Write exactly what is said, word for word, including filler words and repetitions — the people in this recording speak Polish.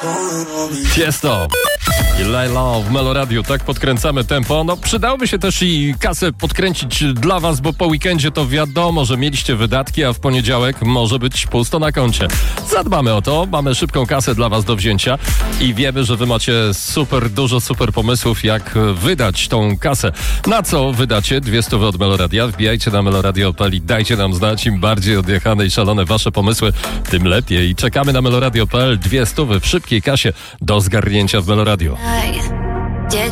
Tiesto i Layla w Meloradiu, tak podkręcamy tempo. No przydałoby się też i kasę podkręcić dla was, bo po weekendzie to wiadomo, że mieliście wydatki, a w poniedziałek może być pusto na koncie. Zadbamy o to, mamy szybką kasę dla was do wzięcia i wiemy, że wy macie super dużo super pomysłów, jak wydać tą kasę. Na co wydacie? Dwie stówy od Meloradia. Wbijajcie na meloradio kropka p l i dajcie nam znać. Im bardziej odjechane i szalone wasze pomysły, tym lepiej. I czekamy na meloradio kropka p l. Dwie stówy w szybkiej kasie do zgarnięcia w Meloradio.